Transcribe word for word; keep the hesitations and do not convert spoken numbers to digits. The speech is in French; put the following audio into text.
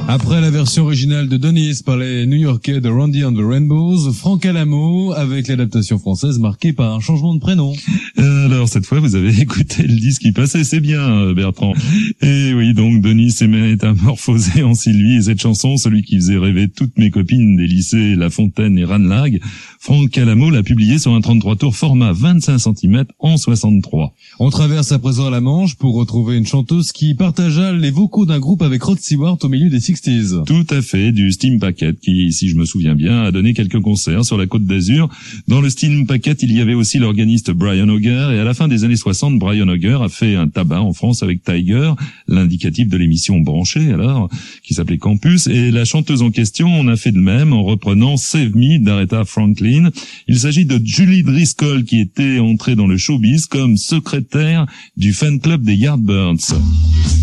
Après la version originale de Denise par les New-Yorkais de Randy and the Rainbows, Franck Alamo avec l'adaptation française marquée par un changement de prénom. Alors cette fois vous avez écouté le disque qui passait, c'est bien Bertrand. Et oui, donc Denise s'est métamorphosé en Sylvie, et cette chanson, celui qui faisait rêver toutes mes copines des lycées La Fontaine et Ranelagh, Franck Alamo l'a publié sur un trente-trois tours format vingt-cinq centimètres en soixante-trois. On traverse à présent la Manche pour retrouver une chanteuse qui partagea les vocaux d'un groupe avec Rod Stewart au milieu des sixties. Tout à fait, du Steam Packet qui, si je me souviens bien, a donné quelques concerts sur la Côte d'Azur. Dans le Steam Packet, il y avait aussi l'organiste Brian Auger, et à la fin des années soixante, Brian Auger a fait un tabac en France avec Tiger, l'indicatif de l'émission Branchée alors, qui s'appelait Campus, et la chanteuse en question en a fait de même en reprenant Save Me d'Aretha Franklin. Il s'agit de Julie Driscoll qui était entrée dans le showbiz comme secrétaire du fan club des Yardbirds.